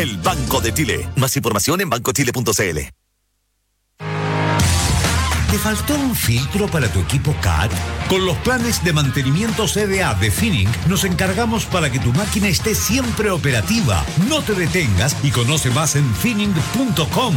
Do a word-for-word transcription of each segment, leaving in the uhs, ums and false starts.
El Banco de Chile. Más información en banco chile punto c l. ¿Te faltó un filtro para tu equipo C A D? Con los planes de mantenimiento C D A de Finning nos encargamos para que tu máquina esté siempre operativa. No te detengas y conoce más en finning punto com.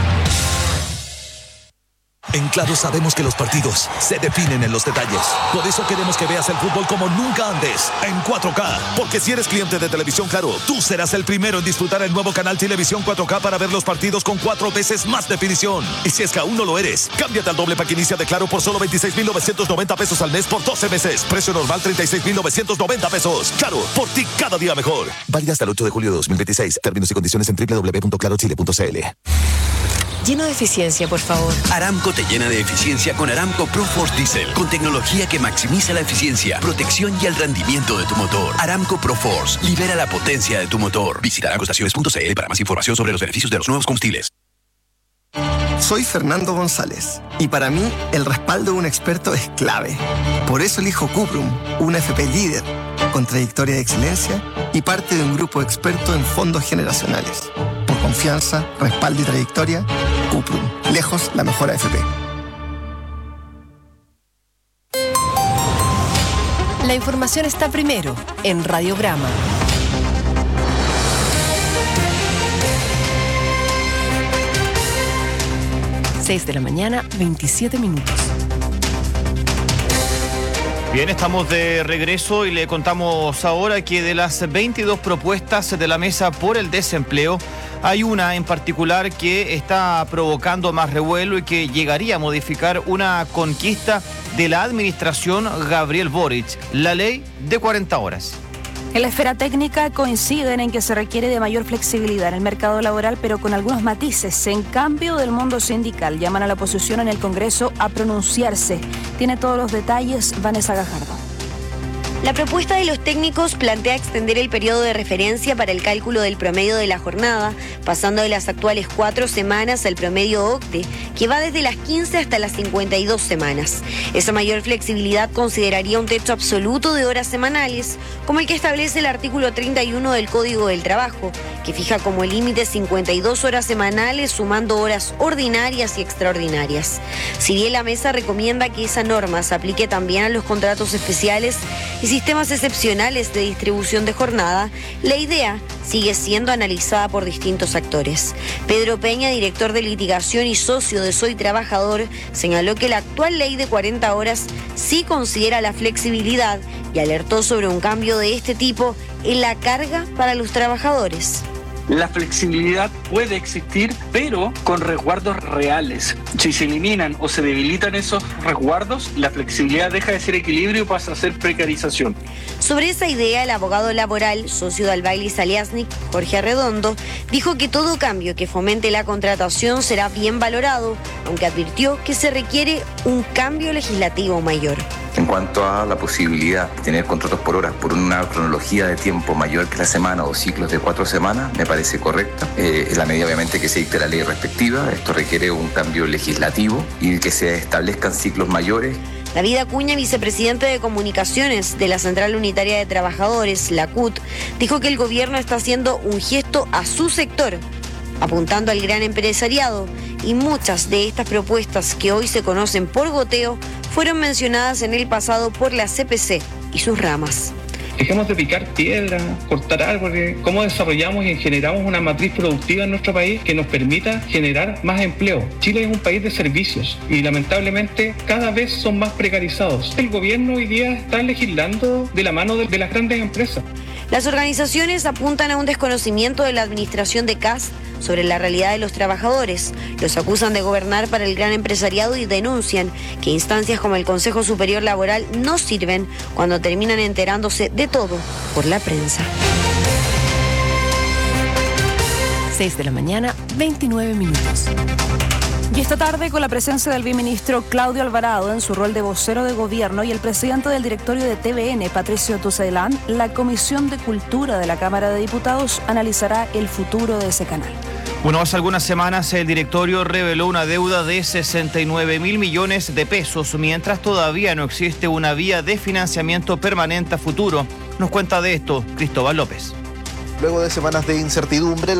En Claro sabemos que los partidos se definen en los detalles. Por eso queremos que veas el fútbol como nunca antes, en cuatro K. Porque si eres cliente de Televisión Claro, tú serás el primero en disfrutar el nuevo canal Televisión cuatro K para ver los partidos con cuatro veces más definición. Y si es que aún no lo eres, cámbiate al doble pack inicia de Claro por solo veintiséis mil novecientos noventa pesos al mes por doce meses. Precio normal treinta y seis mil novecientos noventa pesos. Claro, por ti cada día mejor. Válida hasta el ocho de julio de dos mil veintiséis. Términos y condiciones en doble u doble u doble u punto claro chile punto c l. Lleno de eficiencia, por favor. Aramco te llena de eficiencia con Aramco ProForce Diesel, con tecnología que maximiza la eficiencia, protección y el rendimiento de tu motor. Aramco ProForce, libera la potencia de tu motor. Visita aramco estaciones punto c l para más información sobre los beneficios de los nuevos combustibles. Soy Fernando González y para mí el respaldo de un experto es clave. Por eso elijo Cuprum, una F P líder, con trayectoria de excelencia y parte de un grupo experto en fondos generacionales. Por confianza, respaldo y trayectoria, Cuprum, lejos la mejor A F P. La información está primero en Radiograma. seis de la mañana, veintisiete minutos. Bien, estamos de regreso y le contamos ahora que de las veintidós propuestas de la Mesa por el Desempleo, hay una en particular que está provocando más revuelo y que llegaría a modificar una conquista de la administración Gabriel Boric, la ley de cuarenta horas. En la esfera técnica coinciden en que se requiere de mayor flexibilidad en el mercado laboral, pero con algunos matices. En cambio, del mundo sindical llaman a la oposición en el Congreso a pronunciarse. Tiene todos los detalles Vanessa Gajardo. La propuesta de los técnicos plantea extender el periodo de referencia para el cálculo del promedio de la jornada, pasando de las actuales cuatro semanas al promedio OCDE, que va desde las quince hasta las cincuenta y dos semanas. Esa mayor flexibilidad consideraría un techo absoluto de horas semanales, como el que establece el artículo treinta y uno del Código del Trabajo, que fija como límite cincuenta y dos horas semanales, sumando horas ordinarias y extraordinarias. Si bien la mesa recomienda que esa norma se aplique también a los contratos especiales y sistemas excepcionales de distribución de jornada, la idea sigue siendo analizada por distintos actores. Pedro Peña, director de litigación y socio de Soy Trabajador, señaló que la actual ley de cuarenta horas sí considera la flexibilidad y alertó sobre un cambio de este tipo en la carga para los trabajadores. La flexibilidad puede existir, pero con resguardos reales. Si se eliminan o se debilitan esos resguardos, la flexibilidad deja de ser equilibrio y pasa a ser precarización. Sobre esa idea, el abogado laboral, socio de Albailis Aliasnik, Jorge Arredondo, dijo que todo cambio que fomente la contratación será bien valorado, aunque advirtió que se requiere un cambio legislativo mayor. En cuanto a la posibilidad de tener contratos por horas por una cronología de tiempo mayor que la semana o ciclos de cuatro semanas, me parece correcta. Eh, en la medida obviamente que se dicte la ley respectiva, esto requiere un cambio legislativo y que se establezcan ciclos mayores. David Acuña, vicepresidente de Comunicaciones de la Central Unitaria de Trabajadores, la C U T, dijo que el gobierno está haciendo un gesto a su sector, apuntando al gran empresariado, y muchas de estas propuestas que hoy se conocen por goteo fueron mencionadas en el pasado por la C P C y sus ramas. Dejemos de picar piedra, cortar árboles. ¿Cómo desarrollamos y generamos una matriz productiva en nuestro país que nos permita generar más empleo? Chile es un país de servicios y lamentablemente cada vez son más precarizados. El gobierno hoy día está legislando de la mano de, de las grandes empresas. Las organizaciones apuntan a un desconocimiento de la administración de C A S sobre la realidad de los trabajadores. Los acusan de gobernar para el gran empresariado y denuncian que instancias como el Consejo Superior Laboral no sirven cuando terminan enterándose de todo por la prensa. seis de la mañana, veintinueve minutos. Y esta tarde, con la presencia del viceministro Claudio Alvarado en su rol de vocero de gobierno y el presidente del directorio de T V N, Patricio Tucelán, la Comisión de Cultura de la Cámara de Diputados analizará el futuro de ese canal. Bueno, hace algunas semanas el directorio reveló una deuda de sesenta y nueve mil millones de pesos, mientras todavía no existe una vía de financiamiento permanente a futuro. Nos cuenta de esto Cristóbal López. Luego de semanas de incertidumbre,